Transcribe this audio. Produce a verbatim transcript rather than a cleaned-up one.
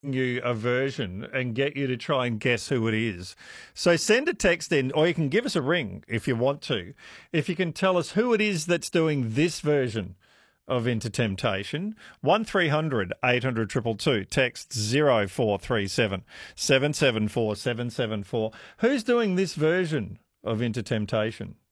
you a version and get you to try and guess who it is. So send a text in, or you can give us a ring if you want to. If you can tell us who it is that's doing this version of Into Temptation, one three hundred eight hundred two two two, text zero four three seven seven seven four seven seven four. Who's doing this version of Into Temptation?